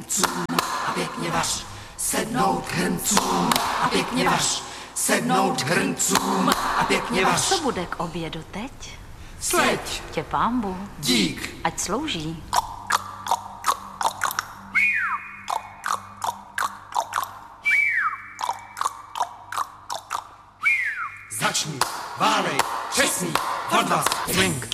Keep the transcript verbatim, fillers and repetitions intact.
hrncům a pěkně vař. Sednout hrncům a pěkně vař. Sednout hrncům a pěkně vař. Co bude k obědu teď? Sleď. Tě pánbu. Dík. Ať slouží. Začni, válej, česný, hodlas, swing.